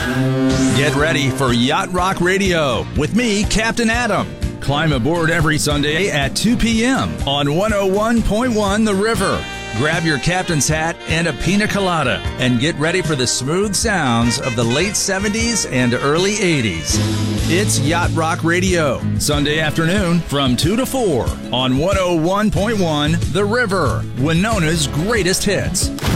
Get ready for Yacht Rock Radio with me, Captain Adam. Climb aboard every Sunday at 2 p.m. on 101.1 The River. Grab your captain's hat and a pina colada and get ready for the smooth sounds of the late 70s and early 80s. It's Yacht Rock Radio, Sunday afternoon from 2 to 4 on 101.1 The River, Winona's greatest hits.